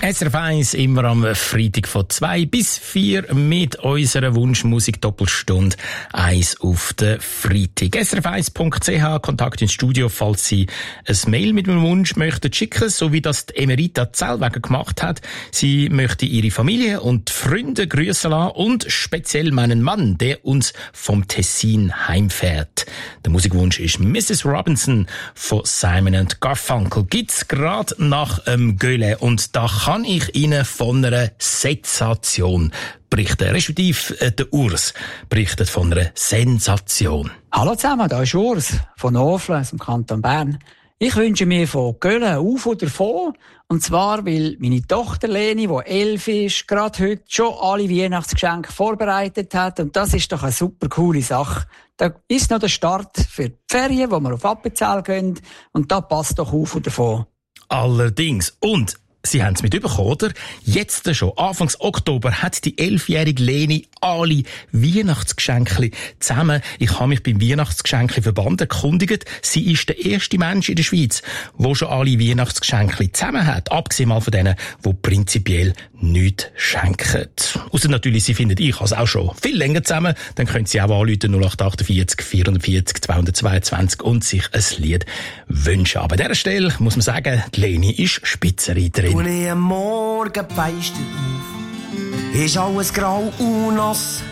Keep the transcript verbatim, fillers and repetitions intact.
S R F eins immer am Freitag von zwei bis vier mit unserer Wunschmusik-Doppelstunde. Eins auf den Freitag. S R F eins punkt c h, Kontakt ins Studio, falls Sie ein Mail mit einem Wunsch möchten schicken, so wie das die Emerita Zellweger gemacht hat. Sie möchte ihre Familie und Freunde grüßen lassen und speziell meinen Mann, der uns vom Tessin heimfährt. Der Musikwunsch ist Missus Robinson von Simon and Garfunkel. Gibt's gerade nach ähm, Göhle, und da kann ich Ihnen von einer Sensation berichten. Respektive äh, der Urs berichtet von einer Sensation. Hallo zusammen, da ist Urs von Oflen aus dem Kanton Bern. Ich wünsche mir von Köln auf oder davon. Und zwar, weil meine Tochter Leni, die elf ist, gerade heute schon alle Weihnachtsgeschenke vorbereitet hat. Und das ist doch eine super coole Sache. Da ist noch der Start für die Ferien, wo wir auf Appenzell gehen. Und da passt doch auf oder davon. Allerdings. Und Sie haben es mitbekommen, oder? Jetzt schon, Anfangs Oktober, hat die elfjährige Leni alle Weihnachtsgeschenke zusammen. Ich habe mich beim Weihnachtsgeschenke-Verband erkundigt. Sie ist der erste Mensch in der Schweiz, der schon alle Weihnachtsgeschenke zusammen hat. Abgesehen mal von denen, die prinzipiell nichts schenken. Ausser natürlich, Sie finden, ich habe es auch schon viel länger zusammen. Dann können Sie auch anrufen null acht achtundvierzig vierundvierzig zweihundertzweiundzwanzig und sich ein Lied wünschen. Aber an dieser Stelle muss man sagen, die Leni ist Spitzenreiterin. Tue ich am Morgen feist auf, ist alles grau und nass.